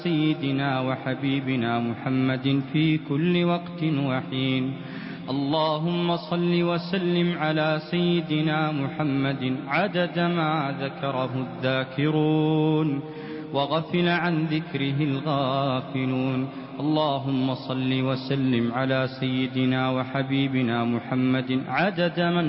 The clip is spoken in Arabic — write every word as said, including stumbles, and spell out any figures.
سيدنا وحبيبنا محمد في كل وقت وحين. اللهم صل وسلم على سيدنا محمد عدد ما ذكره الذاكرون وغفل عن ذكره الغافلون. اللهم صل وسلم على سيدنا وحبيبنا محمد عدد من